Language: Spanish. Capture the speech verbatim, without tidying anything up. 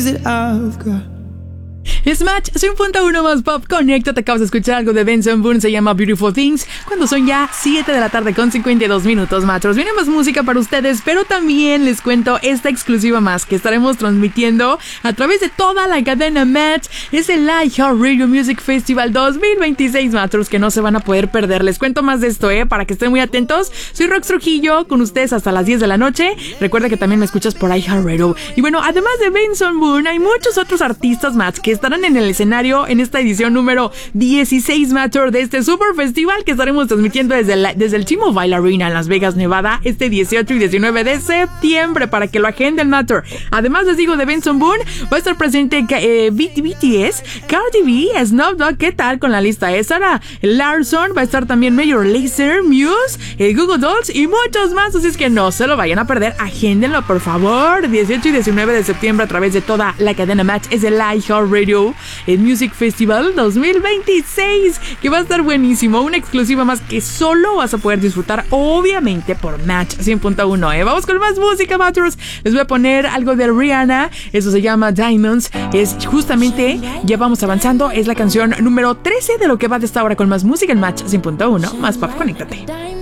Es Match, soy un punto uno más pop. Conecta, te acabas de escuchar algo de Benson Boone, se llama Beautiful Things, cuando son ya siete de la tarde con cincuenta y dos minutos, machos. Viene más música para ustedes, pero también les cuento esta exclusiva más que estaremos transmitiendo a través de toda la cadena Match. Es el iHeartRadio Music Festival dos mil veintiséis, machos, que no se van a poder perder. Les cuento más de esto, eh, para que estén muy atentos. Soy Rox Trujillo, con ustedes hasta las diez de la noche. Recuerda que también me escuchas por iHeartRadio. Y bueno, además de Benson Boone, hay muchos otros artistas, Match, que estarán en el escenario en esta edición número dieciséis, Matter, de este super festival que estaremos transmitiendo desde, la, desde el T-Mobile Arena en Las Vegas, Nevada, este dieciocho y diecinueve de septiembre, para que lo agenden, Matter. Además, les digo, de Benson Boone va a estar presente eh, B T S, Cardi B, Snoop Dogg, ¿qué tal con la lista? Es Sarah Larson, va a estar también Major Lazer, Muse, eh, Google Dolls y muchos más, así es que no se lo vayan a perder, agéndenlo por favor, dieciocho y diecinueve de septiembre a través de toda la cadena Match. Es el iHeartRadio el Music Festival dos mil veintiséis, que va a estar buenísimo, una exclusiva más que solo vas a poder disfrutar obviamente por Match cien punto uno, ¿eh? Vamos con más música, Matchers. Les voy a poner algo de Rihanna, eso se llama Diamonds, es justamente, ya vamos avanzando, es la canción número trece de lo que va de esta hora con más música en Match cien punto uno, más pop, conéctate.